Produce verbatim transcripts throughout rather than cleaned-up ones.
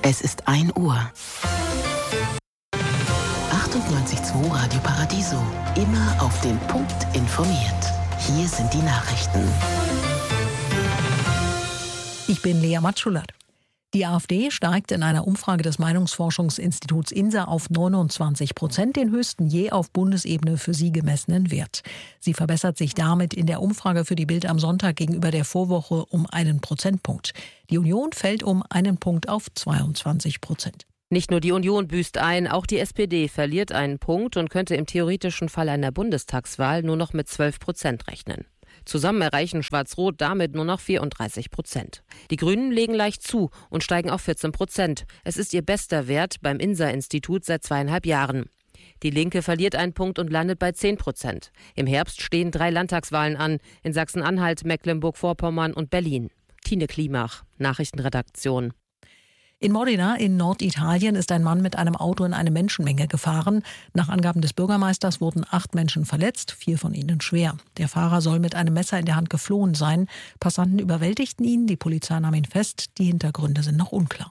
Es ist ein Uhr. achtundneunzig Komma zwei Radio Paradiso. Immer auf den Punkt informiert. Hier sind die Nachrichten. Ich bin Lea Matschulert. Die AfD steigt in einer Umfrage des Meinungsforschungsinstituts I N S A auf neunundzwanzig Prozent, den höchsten je auf Bundesebene für sie gemessenen Wert. Sie verbessert sich damit in der Umfrage für die Bild am Sonntag gegenüber der Vorwoche um einen Prozentpunkt. Die Union fällt um einen Punkt auf zweiundzwanzig Prozent. Nicht nur die Union büßt ein, auch die S P D verliert einen Punkt und könnte im theoretischen Fall einer Bundestagswahl nur noch mit zwölf Prozent rechnen. Zusammen erreichen Schwarz-Rot damit nur noch vierunddreißig Prozent. Die Grünen legen leicht zu und steigen auf vierzehn Prozent. Es ist ihr bester Wert beim I N S A-Institut seit zweieinhalb Jahren. Die Linke verliert einen Punkt und landet bei zehn Prozent. Im Herbst stehen drei Landtagswahlen an, in Sachsen-Anhalt, Mecklenburg-Vorpommern und Berlin. Tine Klimach, Nachrichtenredaktion. In Modena in Norditalien ist ein Mann mit einem Auto in eine Menschenmenge gefahren. Nach Angaben des Bürgermeisters wurden acht Menschen verletzt, vier von ihnen schwer. Der Fahrer soll mit einem Messer in der Hand geflohen sein. Passanten überwältigten ihn, die Polizei nahm ihn fest. Die Hintergründe sind noch unklar.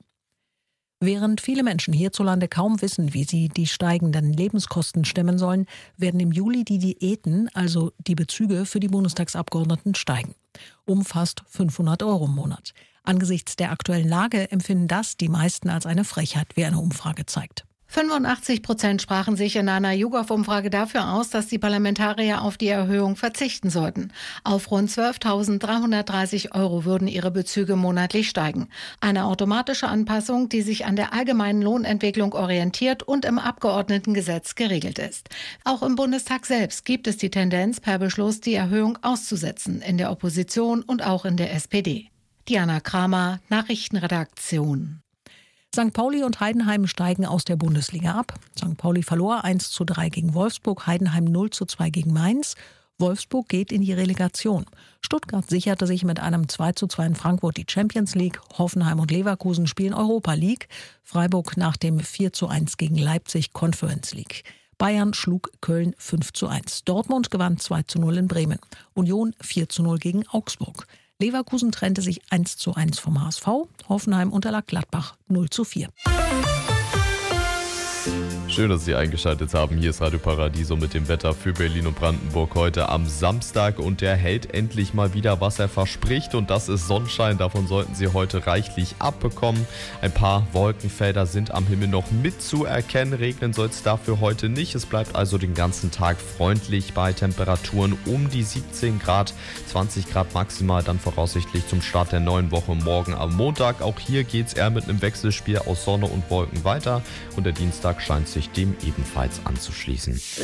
Während viele Menschen hierzulande kaum wissen, wie sie die steigenden Lebenskosten stemmen sollen, werden im Juli die Diäten, also die Bezüge für die Bundestagsabgeordneten, steigen. Um fast fünfhundert Euro im Monat. Angesichts der aktuellen Lage empfinden das die meisten als eine Frechheit, wie eine Umfrage zeigt. fünfundachtzig Prozent sprachen sich in einer YouGov-Umfrage dafür aus, dass die Parlamentarier auf die Erhöhung verzichten sollten. Auf rund zwölftausenddreihundertdreißig Euro würden ihre Bezüge monatlich steigen. Eine automatische Anpassung, die sich an der allgemeinen Lohnentwicklung orientiert und im Abgeordnetengesetz geregelt ist. Auch im Bundestag selbst gibt es die Tendenz, per Beschluss die Erhöhung auszusetzen, in der Opposition und auch in der S P D. Diana Kramer, Nachrichtenredaktion. Sankt Pauli und Heidenheim steigen aus der Bundesliga ab. Sankt Pauli verlor eins zu drei gegen Wolfsburg, Heidenheim null zu zwei gegen Mainz. Wolfsburg geht in die Relegation. Stuttgart sicherte sich mit einem zwei zu zwei in Frankfurt die Champions League. Hoffenheim und Leverkusen spielen Europa League. Freiburg nach dem vier zu eins gegen Leipzig Conference League. Bayern schlug Köln fünf zu eins. Dortmund gewann zwei zu null in Bremen. Union vier zu null gegen Augsburg. Leverkusen trennte sich eins zu eins vom H S V. Hoffenheim unterlag Gladbach null zu vier. Schön, dass Sie eingeschaltet haben. Hier ist Radio Paradiso mit dem Wetter für Berlin und Brandenburg heute am Samstag. Und der hält endlich mal wieder, was er verspricht. Und das ist Sonnenschein. Davon sollten Sie heute reichlich abbekommen. Ein paar Wolkenfelder sind am Himmel noch mitzuerkennen. Regnen soll es dafür heute nicht. Es bleibt also den ganzen Tag freundlich bei Temperaturen um die siebzehn Grad. zwanzig Grad maximal dann voraussichtlich zum Start der neuen Woche morgen am Montag. Auch hier geht es eher mit einem Wechselspiel aus Sonne und Wolken weiter. Und der Dienstag scheint sich dem ebenfalls anzuschließen.